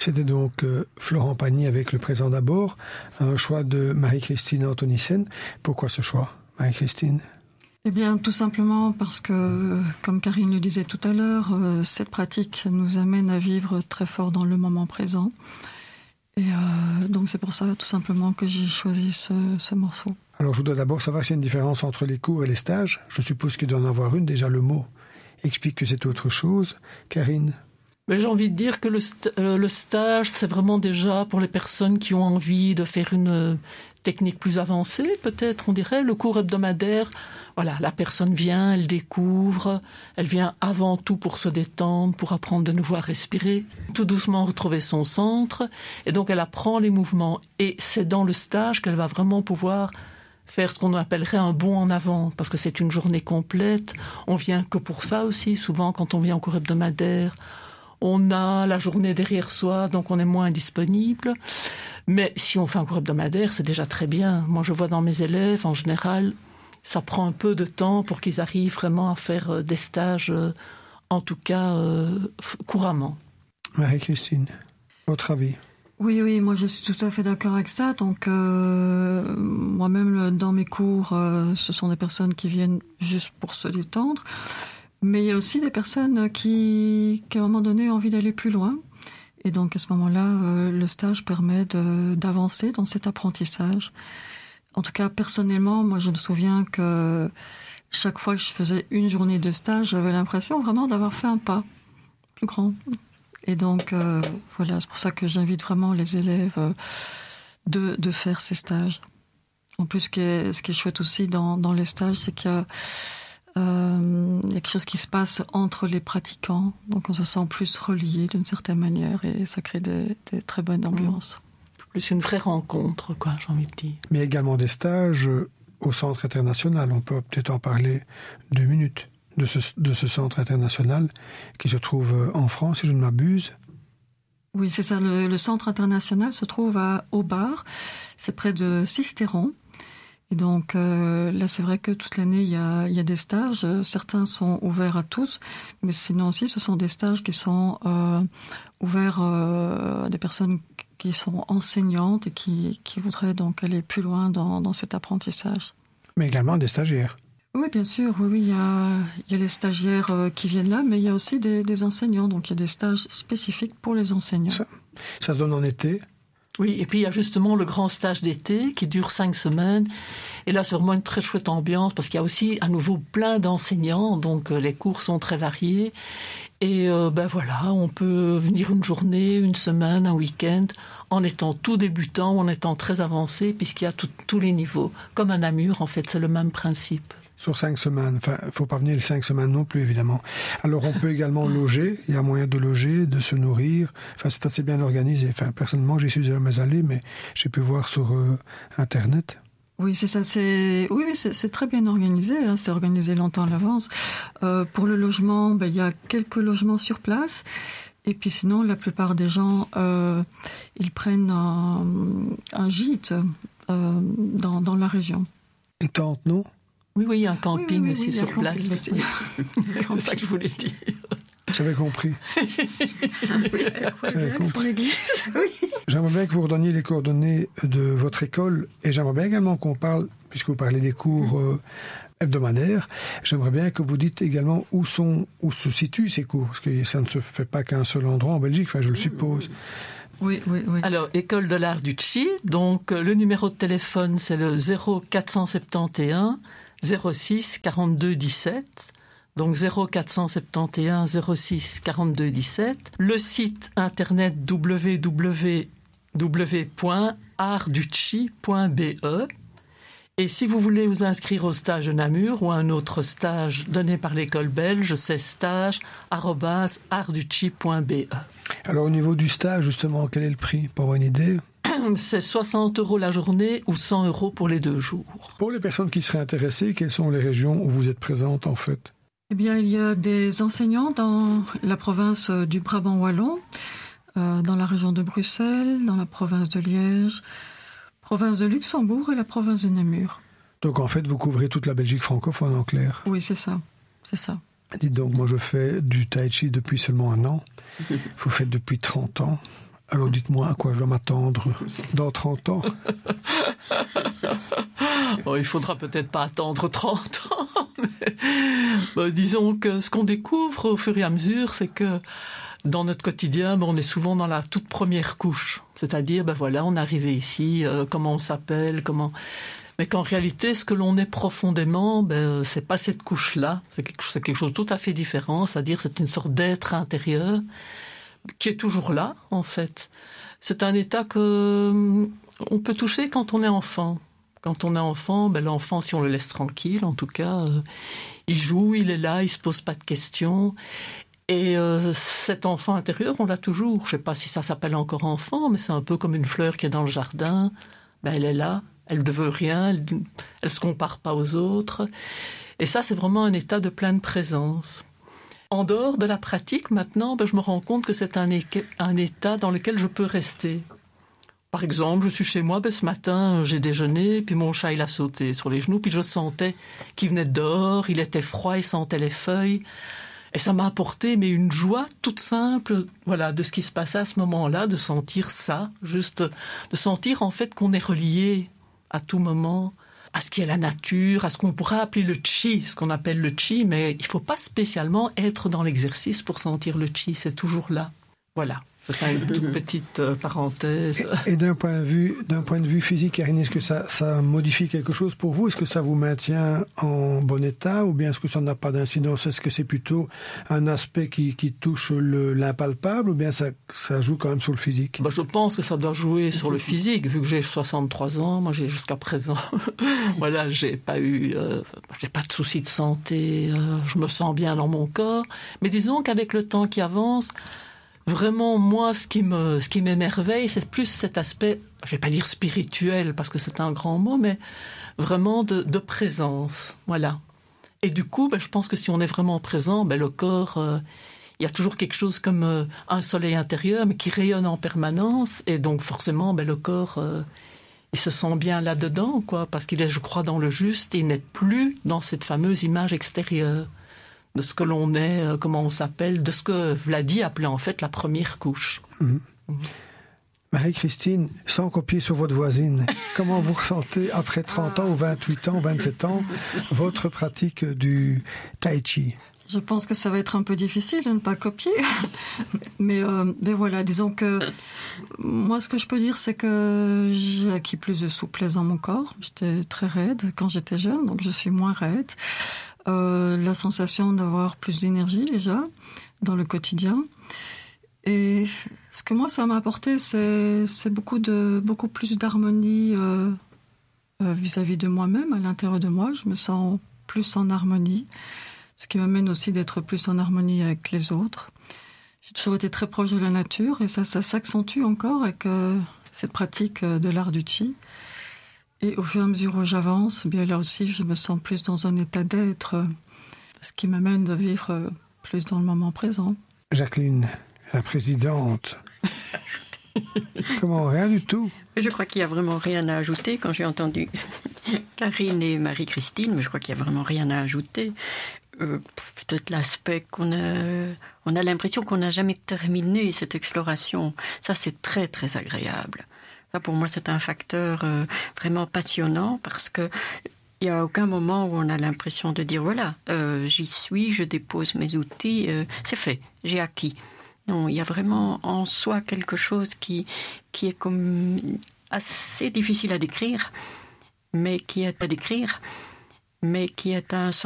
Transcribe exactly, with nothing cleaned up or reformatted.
C'était donc euh, Florent Pagny avec le présent d'abord, un choix de Marie-Christine Antonissen. Pourquoi ce choix, Marie-Christine ? Eh bien, tout simplement parce que, comme Karine le disait tout à l'heure, euh, cette pratique nous amène à vivre très fort dans le moment présent. Et euh, donc c'est pour ça, tout simplement, que j'ai choisi ce, ce morceau. Alors je voudrais d'abord savoir s'il y a une différence entre les cours et les stages. Je suppose qu'il doit en avoir une. Déjà, le mot explique que c'est autre chose. Karine ? Mais j'ai envie de dire que le, st- le stage, c'est vraiment déjà pour les personnes qui ont envie de faire une technique plus avancée, peut-être, on dirait. Le cours hebdomadaire, voilà, la personne vient, elle découvre, elle vient avant tout pour se détendre, pour apprendre de nouveau à respirer, tout doucement retrouver son centre, et donc elle apprend les mouvements. Et c'est dans le stage qu'elle va vraiment pouvoir faire ce qu'on appellerait un bond en avant, parce que c'est une journée complète. On vient que pour ça aussi, souvent quand on vient en cours hebdomadaire, on a la journée derrière soi, donc on est moins disponible. Mais si on fait un cours hebdomadaire, c'est déjà très bien. Moi, je vois dans mes élèves, en général, ça prend un peu de temps pour qu'ils arrivent vraiment à faire des stages, en tout cas, euh, couramment. Marie-Christine, votre avis ? Oui, oui, moi je suis tout à fait d'accord avec ça. Donc, euh, moi-même, dans mes cours, euh, ce sont des personnes qui viennent juste pour se détendre. Mais il y a aussi des personnes qui, qui à un moment donné, ont envie d'aller plus loin. Et donc, à ce moment-là, euh, le stage permet de, d'avancer dans cet apprentissage. En tout cas, personnellement, moi, je me souviens que chaque fois que je faisais une journée de stage, j'avais l'impression vraiment d'avoir fait un pas plus grand. Et donc, euh, voilà, c'est pour ça que j'invite vraiment les élèves euh, de, de faire ces stages. En plus, ce qui est, ce qui est chouette aussi dans, dans les stages, c'est qu'il y a Euh, il y a quelque chose qui se passe entre les pratiquants, donc on se sent plus relié d'une certaine manière et ça crée des, des très bonnes ambiances. Plus une vraie rencontre, quoi, j'ai envie de dire. Mais également des stages au Centre international. On peut peut-être en parler deux minutes de ce, de ce Centre international qui se trouve en France, si je ne m'abuse. Oui, c'est ça. Le, le Centre international se trouve à Aubard, c'est près de Sisteron. Et donc euh, là, c'est vrai que toute l'année, il y a, il y a des stages. Certains sont ouverts à tous, mais sinon aussi, ce sont des stages qui sont euh, ouverts euh, à des personnes qui sont enseignantes et qui, qui voudraient donc aller plus loin dans, dans cet apprentissage. Mais également des stagiaires. Oui, bien sûr. Oui, oui, il y a, il y a les stagiaires euh, qui viennent là, mais il y a aussi des, des enseignants. Donc il y a des stages spécifiques pour les enseignants. Ça, ça se donne en été ? Oui, et puis il y a justement le grand stage d'été qui dure cinq semaines. Et là, c'est vraiment une très chouette ambiance parce qu'il y a aussi à nouveau plein d'enseignants, donc euh, les cours sont très variés. Et euh, ben voilà, on peut venir une journée, une semaine, un week-end, en étant tout débutant ou en étant très avancé, puisqu'il y a tout, tous les niveaux. Comme à Namur, en fait, c'est le même principe. Sur cinq semaines. Enfin, il ne faut pas venir les cinq semaines non plus, évidemment. Alors, on peut également loger. Il y a moyen de loger, de se nourrir. Enfin, c'est assez bien organisé. Enfin, personnellement, j'y suis jamais allé, mais j'ai pu voir sur euh, Internet. Oui, c'est ça. C'est oui, c'est, c'est très bien organisé. Hein, c'est organisé longtemps à l'avance. Euh, pour le logement, ben, il y a quelques logements sur place. Et puis sinon, la plupart des gens, euh, ils prennent un, un gîte euh, dans, dans la région. Une tente, non ? Oui, oui, il y a un camping oui, oui, aussi oui, sur place. Aussi. C'est ça que je voulais dire. J'avais compris. J'avais compris. Oui. J'aimerais bien que vous redonniez les coordonnées de votre école et j'aimerais bien également qu'on parle, puisque vous parlez des cours euh, hebdomadaires, j'aimerais bien que vous dites également où sont, où se situent ces cours, parce que ça ne se fait pas qu'à un seul endroit en Belgique, enfin je le suppose. Oui, oui, oui. Alors, École de l'Art du Tchi, donc le numéro de téléphone c'est le zéro quatre cent soixante et onze zéro six quarante-deux dix-sept, donc zéro quatre cent soixante et onze zéro six quarante-deux dix-sept. Le site internet w w w point art du tchi point b e. Et si vous voulez vous inscrire au stage de Namur ou à un autre stage donné par l'école belge, c'est stage arobase art du tchi point b e. Alors au niveau du stage, justement, quel est le prix, pour avoir une idée ? C'est soixante euros la journée ou cent euros pour les deux jours. Pour les personnes qui seraient intéressées, quelles sont les régions où vous êtes présente en fait ? Eh bien, il y a des enseignants dans la province du Brabant wallon, euh, dans la région de Bruxelles, dans la province de Liège, province de Luxembourg et la province de Namur. Donc en fait, vous couvrez toute la Belgique francophone en clair ? Oui, c'est ça, c'est ça. Dites donc, moi je fais du tai chi depuis seulement un an. Vous faites depuis trente ans. Alors dites-moi à quoi je dois m'attendre dans trente ans. Bon, il faudra peut-être pas attendre trente ans, mais bon, disons que ce qu'on découvre au fur et à mesure, c'est que dans notre quotidien, ben, on est souvent dans la toute première couche. C'est-à-dire, ben voilà, on est arrivé ici, euh, comment on s'appelle, comment... Mais qu'en réalité, ce que l'on est profondément, ben, c'est pas cette couche-là. C'est quelque, c'est quelque chose de tout à fait différent. C'est-à-dire, c'est une sorte d'être intérieur qui est toujours là, en fait. C'est un état que on peut toucher quand on est enfant. Quand on est enfant, ben, l'enfant, si on le laisse tranquille, en tout cas, euh, il joue, il est là, il se pose pas de questions. Et euh, cet enfant intérieur, on l'a toujours. Je sais pas si ça s'appelle encore enfant, mais c'est un peu comme une fleur qui est dans le jardin. Ben, elle est là. Elle ne veut rien, elle ne se compare pas aux autres. Et ça, c'est vraiment un état de pleine présence. En dehors de la pratique, maintenant, ben, je me rends compte que c'est un, é- un état dans lequel je peux rester. Par exemple, je suis chez moi, ben, ce matin, j'ai déjeuné, puis mon chat, il a sauté sur les genoux, puis je sentais qu'il venait de dehors, il était froid, il sentait les feuilles. Et ça m'a apporté mais une joie toute simple, voilà, de ce qui se passait à ce moment-là, de sentir ça, juste de sentir en fait qu'on est relié à tout moment, à ce qui est la nature, à ce qu'on pourrait appeler le chi, ce qu'on appelle le chi, mais il ne faut pas spécialement être dans l'exercice pour sentir le chi, c'est toujours là. Voilà, c'est une toute petite euh, parenthèse. Et, et d'un point de vue, d'un point de vue physique, Karine, est-ce que ça, ça modifie quelque chose pour vous? Est-ce que ça vous maintient en bon état ou bien est-ce que ça n'a pas d'incidence? Est-ce que c'est plutôt un aspect qui, qui touche le, l'impalpable ou bien ça, ça joue quand même sur le physique? Bah, je pense que ça doit jouer sur le physique, vu que j'ai soixante-trois ans, moi j'ai jusqu'à présent, voilà, j'ai pas eu, euh, j'ai pas de soucis de santé, euh, je me sens bien dans mon corps, mais disons qu'avec le temps qui avance, vraiment, moi, ce qui me, ce qui m'émerveille, c'est plus cet aspect, je vais pas dire spirituel, parce que c'est un grand mot, mais vraiment de, de présence, voilà. Et du coup, ben, je pense que si on est vraiment présent, ben, le corps, euh, il y a toujours quelque chose comme euh, un soleil intérieur, mais qui rayonne en permanence, et donc forcément, ben, le corps, euh, il se sent bien là-dedans, quoi, parce qu'il est, je crois, dans le juste, et il n'est plus dans cette fameuse image extérieure de ce que l'on est, euh, comment on s'appelle, de ce que Vladi appelait en fait la première couche. Mmh. Mmh. Marie-Christine, sans copier sur votre voisine, comment vous ressentez après trente ans ou vingt-huit ans, vingt-sept ans, votre pratique du tai chi? Je pense que ça va être un peu difficile de ne pas copier. mais, euh, mais voilà, disons que moi, ce que je peux dire, c'est que j'ai acquis plus de souplesse dans mon corps. J'étais très raide quand j'étais jeune, donc je suis moins raide. Euh, la sensation d'avoir plus d'énergie déjà dans le quotidien. Et ce que moi, ça m'a apporté, c'est, c'est beaucoup, de, beaucoup plus d'harmonie euh, euh, vis-à-vis de moi-même, à l'intérieur de moi. Je me sens plus en harmonie, ce qui m'amène aussi d'être plus en harmonie avec les autres. J'ai toujours été très proche de la nature et ça, ça s'accentue encore avec euh, cette pratique de l'art du chi. Et au fur et à mesure où j'avance, bien là aussi, je me sens plus dans un état d'être, euh, ce qui m'amène à vivre euh, plus dans le moment présent. Jacqueline, la présidente. Comment? Rien du tout. Je crois qu'il n'y a vraiment rien à ajouter. Quand j'ai entendu Karine et Marie-Christine, mais je crois qu'il n'y a vraiment rien à ajouter. Euh, peut-être l'aspect qu'on a... On a l'impression qu'on n'a jamais terminé cette exploration. Ça, c'est très, très agréable. Ça, pour moi, c'est un facteur euh, vraiment passionnant parce que il n'y a aucun moment où on a l'impression de dire voilà, euh, j'y suis, je dépose mes outils, euh, c'est fait, j'ai acquis. Non, il y a vraiment en soi quelque chose qui, qui est comme assez difficile à décrire, mais qui est à décrire, mais qui est un